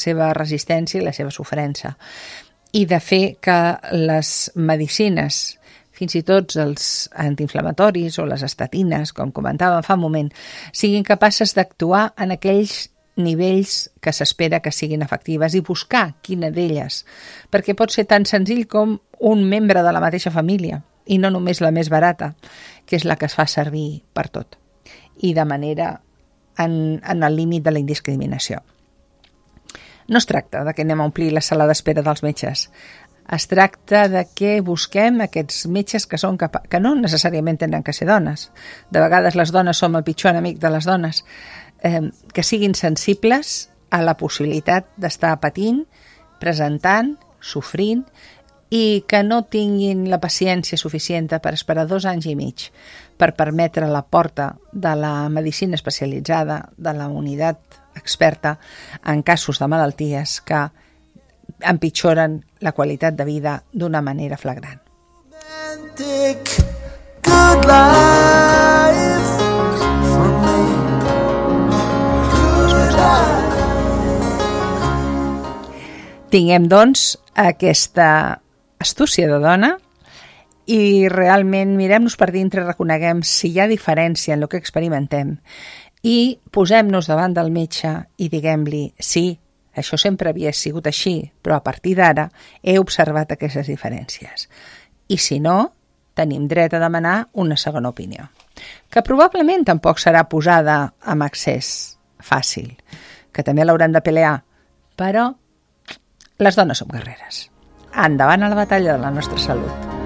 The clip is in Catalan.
seva resistència i la seva sofrença, i de fer que les medicines, fins i tot els antiinflamatoris o les estatines, com comentàvem fa un moment, siguin capaces d'actuar en aquells nivells que s'espera que siguin efectives i buscar quina d'elles, perquè pot ser tan senzill com un membre de la mateixa família i no només la més barata, que és la que es fa servir per tot i de manera en el límit de la indiscriminació. No es tracta de que anem a omplir la sala d'espera dels metges, es tracta de que busquem aquests metges que no necessàriament tenen que ser dones. De vegades les dones som el pitjor enemic de les dones, que siguin sensibles a la possibilitat d'estar patint, presentant, sofrint, i que no tinguin la paciència suficient per esperar 2 anys i mig per permetre la porta de la medicina especialitzada, de la unitat experta en casos de malalties que empitjoren la qualitat de vida d'una manera flagrant. Tinguem, doncs, aquesta astúcia de dona i realment mirem-nos per dintre i reconeguem si hi ha diferència en el que experimentem i posem-nos davant del metge i diguem-li sí, això sempre havia sigut així, però a partir d'ara he observat aquestes diferències. I si no, tenim dret a demanar una segona opinió, que probablement tampoc serà posada amb accés fàcil, que també l'hauran de pelear, però les dones som guerreres. Endavant a la batalla de la nostra salut.